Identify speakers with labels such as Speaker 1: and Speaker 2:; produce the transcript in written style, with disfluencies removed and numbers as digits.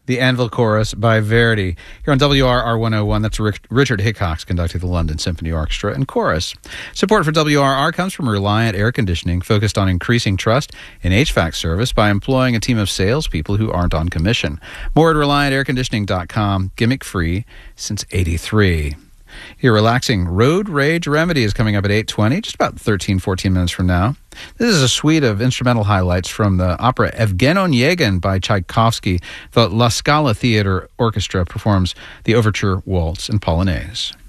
Speaker 1: The Anvil Chorus by Verdi. Here on WRR 101, that's Richard Hickox conducting the London Symphony Orchestra and Chorus. Support for WRR comes from Reliant Air Conditioning, focused on increasing trust in HVAC service by employing a team of salespeople who aren't on commission. More at ReliantAirConditioning.com. Gimmick free since '83. Your relaxing Road Rage Remedy is coming up at 8:20, just about 14 minutes from now. This is a suite of instrumental highlights from the opera Evgen Onegin by Tchaikovsky. The La Scala Theater Orchestra performs the Overture, Waltz, and Polonaise.